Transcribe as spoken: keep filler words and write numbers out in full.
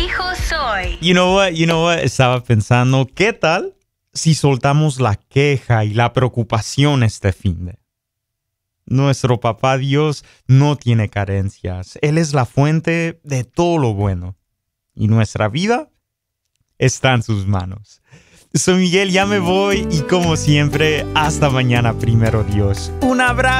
hijo soy. You know what, you know what, estaba pensando, ¿qué tal si soltamos la queja y la preocupación este finde? Nuestro papá Dios no tiene carencias. Él es la fuente de todo lo bueno. Y nuestra vida está en sus manos. Soy Miguel, ya me voy y como siempre, hasta mañana, primero Dios. Un abrazo.